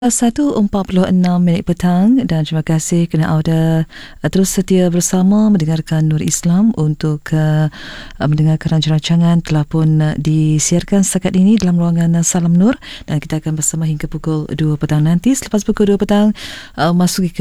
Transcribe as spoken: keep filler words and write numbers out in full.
satu empat puluh enam minit petang dan terima kasih kerana anda uh, terus setia bersama mendengarkan Nur Islam untuk uh, uh, mendengarkan rancangan telah pun uh, disiarkan setakat ini dalam ruangan uh, Salam Nur, dan kita akan bersama hingga pukul dua petang nanti. Selepas pukul dua petang uh, masuki